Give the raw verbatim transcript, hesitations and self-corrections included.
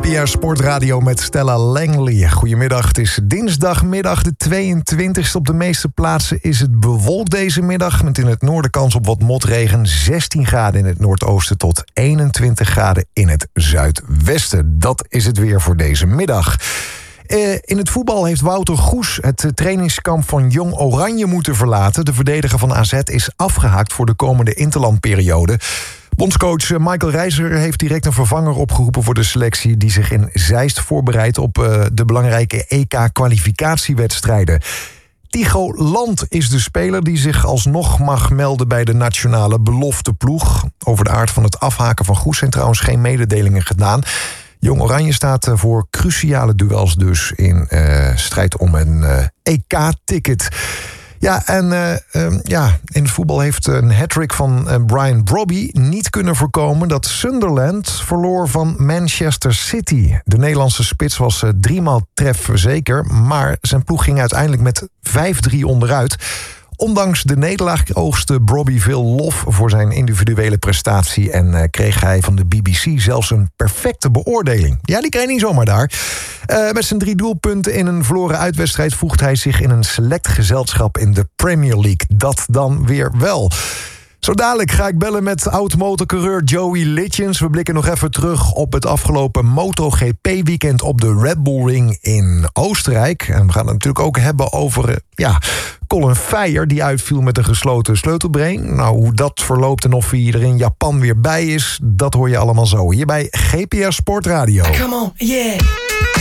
R Sportradio met Stella Langley. Goedemiddag, het is dinsdagmiddag de tweeëntwintigste. Op de meeste plaatsen is het bewolkt deze middag, met in het noorden kans op wat motregen. zestien graden in het noordoosten tot eenentwintig graden in het zuidwesten. Dat is het weer voor deze middag. Uh, in het voetbal heeft Wouter Goes het uh, trainingskamp van Jong Oranje moeten verlaten. De verdediger van A Z is afgehaakt voor de komende interlandperiode. Bondscoach Michael Reizer heeft direct een vervanger opgeroepen voor de selectie die zich in Zeist voorbereidt op uh, de belangrijke E K-kwalificatiewedstrijden. Tycho Land is de speler die zich alsnog mag melden bij de nationale belofteploeg. Over de aard van het afhaken van Goes zijn trouwens geen mededelingen gedaan. Jong Oranje staat voor cruciale duels dus in uh, strijd om een uh, E K-ticket. Ja, en uh, um, ja, in het voetbal heeft een hat-trick van uh, Brian Brobby niet kunnen voorkomen dat Sunderland verloor van Manchester City. De Nederlandse spits was uh, driemaal trefzeker, maar zijn ploeg ging uiteindelijk met vijf drie onderuit. Ondanks de nederlaag oogste Brobby veel lof voor zijn individuele prestatie en uh, kreeg hij van de B B C zelfs een perfecte beoordeling. Ja, die kreeg hij niet zomaar daar. Uh, met zijn drie doelpunten in een verloren uitwedstrijd voegt hij zich in een select gezelschap in de Premier League. Dat dan weer wel. Zo dadelijk ga ik bellen met oud-motorcoureur Joey Litjens. We blikken nog even terug op het afgelopen MotoGP-weekend op de Red Bull Ring in Oostenrijk. En we gaan het natuurlijk ook hebben over ja, Colin Feyer, die uitviel met een gesloten sleutelbeen. Nou, hoe dat verloopt en of hij er in Japan weer bij is, dat hoor je allemaal zo hier bij G P R Sportradio. Come on, yeah!